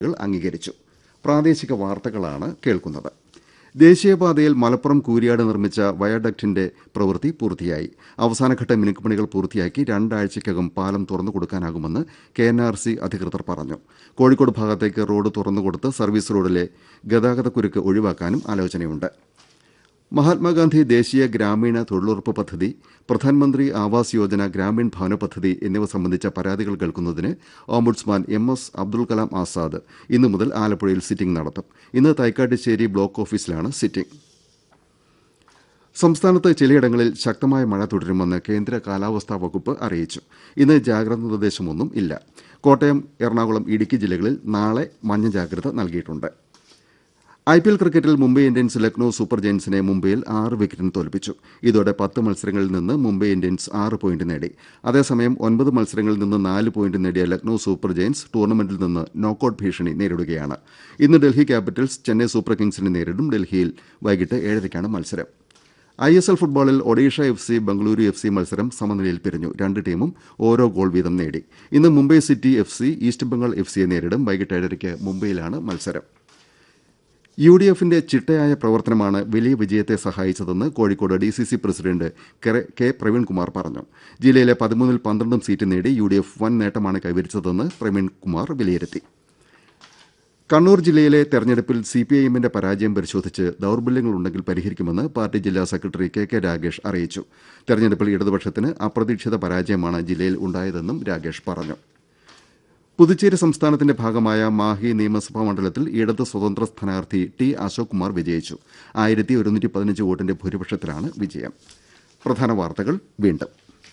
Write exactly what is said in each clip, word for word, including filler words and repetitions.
അംഗീകരിച്ചു. പ്രാദേശിക വാർത്തകളാണ് കേൾക്കുന്നത്. ദേശീയപാതയിൽ മലപ്പുറം കൂരിയാട് നിർമ്മിച്ച വയഡക്റ്റിന്റെ പ്രവൃത്തി പൂർത്തിയായി. അവസാനഘട്ട മിനുക്കുപണികൾ പൂർത്തിയാക്കി രണ്ടാഴ്ചയ്ക്കകം പാലം തുറന്നുകൊടുക്കാനാകുമെന്ന് കെ എൻ ആർ സി അധികൃതർ പറഞ്ഞു. കോഴിക്കോട് ഭാഗത്തേക്ക് റോഡ് തുറന്നുകൊടുത്ത് സർവീസ് റോഡിലെ ഗതാഗതക്കുരുക്ക് ഒഴിവാക്കാനും ആലോചനയുണ്ട്. മഹാത്മാഗാന്ധി ദേശീയ ഗ്രാമീണ തൊഴിലുറപ്പ് പദ്ധതി, പ്രധാൻമന്ത്രി ആവാസ് യോജന ഗ്രാമീൺ ഭവന പദ്ധതി എന്നിവ സംബന്ധിച്ച പരാതികൾ കേൾക്കുന്നതിന് ombudsman M S Abdul Kalam Azad ഇന്നു മുതൽ ആലപ്പുഴയിൽ സിറ്റിംഗ് നടത്തും. ഇന്ന് തൈക്കാട്ടുശ്ശേരി ബ്ലോക്ക് ഓഫീസിലാണ് സിറ്റിംഗ്. സംസ്ഥാനത്ത് ചിലയിടങ്ങളിൽ ശക്തമായ മഴ തുടരുമെന്ന് കേന്ദ്ര കാലാവസ്ഥാ വകുപ്പ് അറിയിച്ചു. ഇന്ന് ജാഗ്രതാ നിർദ്ദേശമൊന്നും ഇല്ല. കോട്ടയം, എറണാകുളം, ഇടുക്കി ജില്ലകളിൽ നാളെ മഞ്ഞ ജാഗ്രത നൽകിയിട്ടുണ്ട്. ഐ പി എൽ ക്രിക്കറ്റിൽ മുംബൈ ഇന്ത്യൻസ് ലക്നൌ സൂപ്പർ ജയന്റ്സിനെ മുംബൈയിൽ ആറ് വിക്കറ്റിന് തോൽപ്പിച്ചു. ഇതോടെ പത്ത് മത്സരങ്ങളിൽ നിന്ന് മുംബൈ ഇന്ത്യൻസ് ആറ് പോയിന്റ് നേടി. അതേസമയം ഒൻപത് മത്സരങ്ങളിൽ നിന്ന് നാല് പോയിന്റ് നേടിയ ലക്നൌ സൂപ്പർ ജയന്റ്സ് ടൂർണമെന്റിൽ നിന്ന് നോക്കൌട്ട് ഭീഷണി നേരിടുകയാണ്. ഇന്ന് ഡൽഹി ക്യാപിറ്റൽസ് ചെന്നൈ സൂപ്പർ കിങ്സിനെ നേരിടും. ഡൽഹിയിൽ വൈകിട്ട് ഏഴരയ്ക്കാണ് മത്സരം. ഐ എസ് എൽ ഫുട്ബോളിൽ Odisha F C Bengaluru F C മത്സരം സമനിലയിൽ പിരിഞ്ഞു. രണ്ട് ടീമും ഓരോ ഗോൾ വീതം നേടി. ഇന്ന് Mumbai city F C east Bengal F സിയെ നേരിടും. വൈകിട്ട് ഏഴരയ്ക്ക് മുംബൈയിലാണ് മത്സരം. യു ഡി എഫിന്റെ ചിട്ടയായ പ്രവർത്തനമാണ് വലിയ വിജയത്തെ സഹായിച്ചതെന്ന് Kozhikode D C C president K Praveenkumar പറഞ്ഞു. ജില്ലയിലെ പതിമൂന്നിൽ പന്ത്രണ്ടും സീറ്റ് നേടി യു ഡി എഫ് വൻ നേട്ടമാണ് കൈവരിച്ചതെന്ന് പ്രവീൺകുമാർ വിലയിരുത്തി. കണ്ണൂർ ജില്ലയിലെ തെരഞ്ഞെടുപ്പിൽ സി പി ഐ എമ്മിന്റെ പരാജയം പരിശോധിച്ച് ദൌർബല്യങ്ങളുണ്ടെങ്കിൽ പരിഹരിക്കുമെന്ന് പാർട്ടി ജില്ലാ സെക്രട്ടറി കെ കെ രാഗേഷ് അറിയിച്ചു. തെരഞ്ഞെടുപ്പിൽ ഇടതുപക്ഷത്തിന് അപ്രതീക്ഷിത പരാജയമാണ് ജില്ലയിൽ ഉണ്ടായതെന്നും രാഗേഷ് പറഞ്ഞു. പുതുച്ചേരി സംസ്ഥാനത്തിന്റെ ഭാഗമായ മാഹി നിയമസഭാ മണ്ഡലത്തിൽ ഇടത് സ്വതന്ത്ര സ്ഥാനാർത്ഥി ടി അശോക് കുമാർ വിജയിച്ചു. ആയിരത്തി ഒരുന്നൂറ്റി പതിനഞ്ച് വോട്ടിന്റെ ഭൂരിപക്ഷത്തിലാണ് വിജയം. പ്രധാന വാർത്തകൾ വീണ്ടും.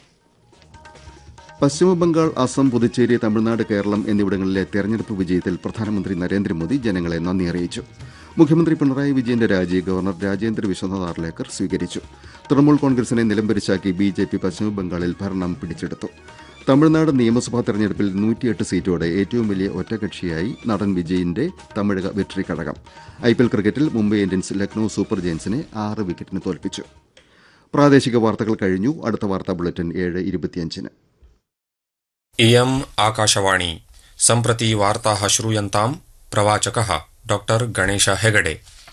പശ്ചിമബംഗാൾ, അസം, പുതുച്ചേരി, തമിഴ്നാട്, കേരളം എന്നിവിടങ്ങളിലെ തെരഞ്ഞെടുപ്പ് വിജയത്തിൽ പ്രധാനമന്ത്രി നരേന്ദ്രമോദി ജനങ്ങളെ നന്ദി അറിയിച്ചു. മുഖ്യമന്ത്രി പിണറായി വിജയന്റെ രാജി ഗവർണർ രാജേന്ദ്ര വിശ്വനാഥ് ആർലേക്കർ സ്വീകരിച്ചു. തൃണമൂൽ കോൺഗ്രസിനെ നിലംപരിശാക്കി ബി ജെ പി പശ്ചിമബംഗാളിൽ ഭരണം പിടിച്ചെടുത്തു. തമിഴ്നാട് നിയമസഭാ തെരഞ്ഞെടുപ്പിൽ നൂറ്റിയെട്ട് സീറ്റോടെ ഏറ്റവും വലിയ ഒറ്റകക്ഷിയായി നടൻ വിജയിന്റെ Tamilaga Vettri Kazhagam. I P L ക്രിക്കറ്റിൽ മുംബൈ ഇന്ത്യൻസ് ലക്നൌ സൂപ്പർ ജയന്റ്സിനെ ആറ് വിക്കറ്റിന് തോൽപ്പിച്ചു. പ്രാദേശിക വാർത്തകൾ കഴിഞ്ഞു. അടുത്ത വാർത്താ ബുള്ളറ്റിൻ ഏഴ് ഇരുപത്തിയഞ്ചിന്. इयम् आकाशवाणी सम्प्रति वार्ताः श्रूयन्ताम् प्रवाचकः डॉक्टर गणेश हेगडे।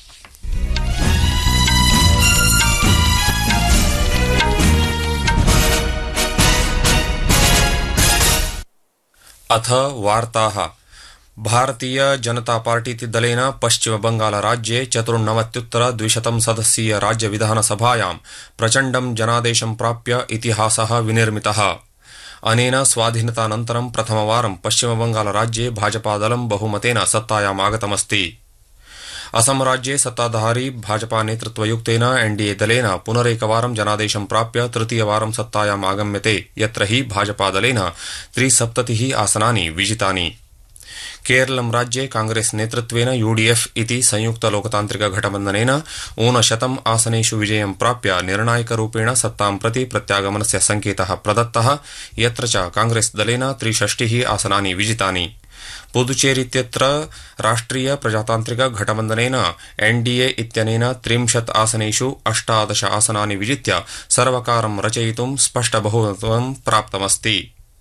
अथ वार्ताः। भारतीय जनता पार्टीति दलेन पश्चिमबंगाल राज्ये चतुर्नवत्युत्तर द्विशतं सदस्यीय राज्य विधानसभायां प्रचण्डं जनादेशं प्राप्य इतिहासः विनिर्मितः। अनेन स्वाधीनतानन्तरं प्रथमवारं पश्चिमबंगाल राज्ये भाजपादलं बहुमतेन सत्तायाम् आगतमस्ति। असम राज्ये सत्ताधारी भाजपा नेतृत्वयुक्तेन एनडीए दलेन पुनरेकवारं जनादेशं प्राप्य तृतीयवारं सत्तायाम् आगम्यते, यत्र हि भाजपादलेन त्रिसप्ततिः आसनानि विजितानि। केरलं राज्ये कांग्रेस नेतृत्वेन यूडीएफ इति संयुक्त लोकतान्त्रिक घटबन्धनेन ऊनशतम् आसनेषु विजयं प्राप्य निर्णायकरूपेण सत्तां प्रति प्रत्यागमनस्य संकेतः प्रदत्तः, यत्र च कांग्रेस दलेन त्रिषष्टिः आसनानि विजितानि। पुदुचेरीत्यत्र राष्ट्रिय प्रजातान्त्रिक घटबन्धनेन एनडीए इत्यनेन त्रिंशत् आसनेषु अष्टादश आसनानि विजित्य सर्वकारं रचयितुं स्पष्टबहुमतं प्राप्तमस्ति।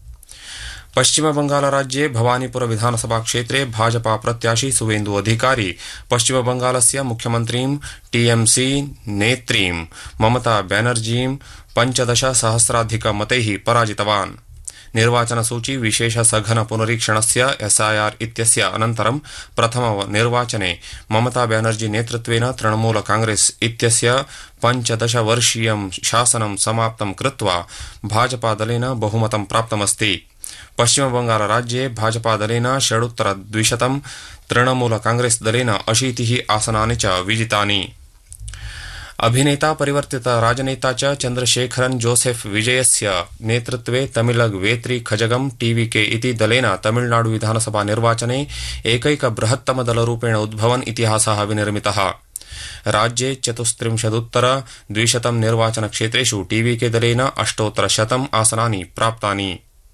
पश्चिमबंगाल राज्ये भवानीपुर विधानसभा क्षेत्रे भाजपा प्रत्याशी सुवेन्दु अधिकारी पश्चिमबंगालस्य मुख्यमन्त्रीं टीएमसी नेत्रीं ममता बेनर्जीं पञ्चदश सहस्राधिक मतैः पराजितवान्। निर्वाचनसूची विशेष सघन पुनरीक्षणस्य एसआईआर इत्यस्य अनन्तरं प्रथम निर्वाचने ममता बेनर्जी नेतृत्वेन तृणमूल कांग्रेस इत्यस्य पञ्चदशवर्षीयं शासनं समाप्तं कृत्वा भाजपादलेन बहुमतं प्राप्तमस्ति। पश्चिमबंगाल राज्ये भाजपादलेन षडुत्तर द्विशतं, तृणमूल कांग्रेस दलेन अशीतिः आसनानि च विजितानि। अभिनेता परिवर्तित राजनेता च चन्द्रशेखरन जोसेफ विजयस्य नेतृत्वे तमिलग वेत्री खजगम टीवीके इति दलेन तमिलनाडु विधानसभा निर्वाचने एकैक बृहत्तम दलरूपेण उद्भवन् इतिहासः विनिर्मितः। राज्ये चतुस्त्रिंशदुत्तर द्विशतं निर्वाचनक्षेत्रेषु टीवीके दलेन अष्टोत्तरशतम् आसनानि प्राप्तानि।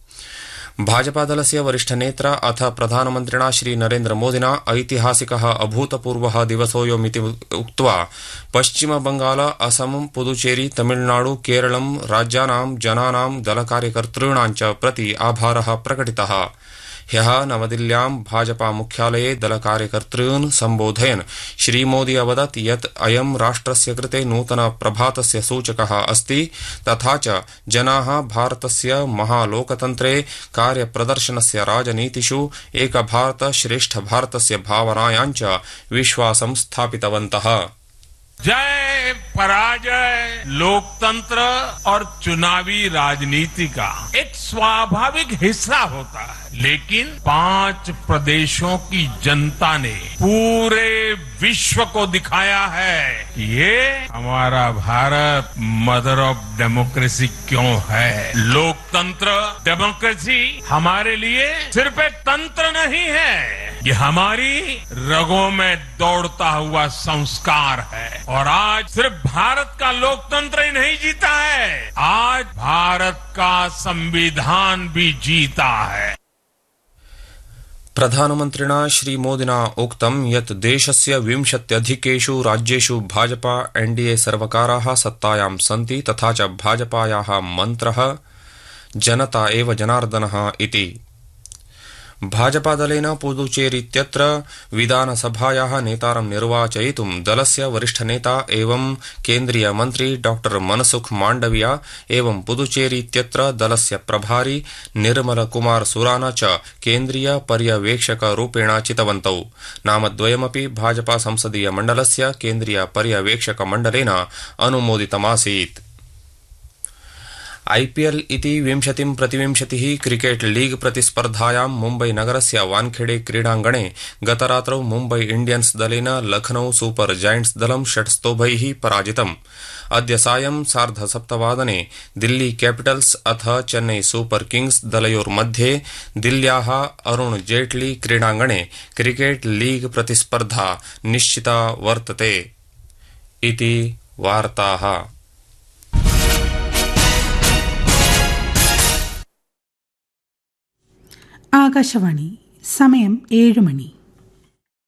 भाजपादलस्य वरिष्ठनेत्रा अथ प्रधानमन्त्रिणा श्री नरेन्द्र मोदिना ऐतिहासिकः अभूतपूर्वः दिवसोऽयमिति उक्त्वा पश्चिमबंगाल, असम, पुदुचेरी, तमिलनाडु, केरलं राज्यानां जनानां दलकार्यकर्तॄणां च प्रति आभारः प्रकटितः। ह्यः नवदिल्ल्यां भाजपा मुख्यालये दलकार्यकर्तॄन् सम्बोधयन् श्रीमोदी अवदत् यत् अयं राष्ट्रस्य कृते नूतन प्रभातस्य सूचकः अस्ति तथा च जनाः भारतस्य महालोकतन्त्रे कार्यप्रदर्शनस्य राजनीतिषु एक भारत श्रेष्ठ भारतस्य भावनायां च विश्वासं स्थापितवन्तः। जय पराजय लोकतंत्र और चुनावी राजनीति का एक स्वाभाविक हिस्सा होता है, लेकिन पांच प्रदेशों की जनता ने पूरे विश्व को दिखाया है कि ये हमारा भारत मदर ऑफ डेमोक्रेसी क्यों है। लोकतंत्र डेमोक्रेसी हमारे लिए सिर्फ एक तंत्र नहीं है, ये हमारी रगों में दौड़ता हुआ संस्कार है। और आज सिर्फ भारत का लोकतंत्र ही नहीं जीता है, आज भारत का संविधान भी जीता है। प्रधानमन्त्रिणा श्रीमोदिना उक्तं यत् देशस्य विंशत्यधिकेषु राज्येषु भाजपा एनडीए सर्वकाराः सत्तायां सन्ति तथा च भाजपायाः मन्त्रः जनता एव जनार्दनः इति। भाजपादलेन पुदुचेरीत्यत्र विधानसभायाः नेतारं निर्वाचयितुं दलस्य वरिष्ठनेता एवं केन्द्रीय मन्त्री डॉ मनसुख माण्डविया एवं पुदुचेरीत्यत्र दलस्य प्रभारी निर्मल कुमार सुराना च केन्द्रीय पर्यवेक्षकरूपेण चितवन्तौ। नामद्वयमपि भाजपा संसदीय मण्डलस्य केन्द्रीय पर्यवेक्षकमण्डलेन अनुमोदितमासीत्। आईपीएल इति विंशतिं प्रतिविंशतिः क्रिकेट लीग प्रतिस्पर्धायां मुम्बई नगरस्य वानखेड़े क्रीडाङ्गणे गतरात्रौ मुम्बई इंडियन्स दलेन लखनऊ सुपर जायंट्स दलं षट्स्तोभैः पराजितम्। अद्य सायं सार्धसप्तवादने दिल्ली कैपिटल्स अथ चेन्नई सुपर किंग्स दलयोर्मध्ये दिल्ल्याः अरुण जेटली क्रीडाङ्गणे क्रिकेट लीग प्रतिस्पर्धा निश्चिता वर्तते इति वार्ताः। ആകാശവാണി സമയം ഏഴ് മണി.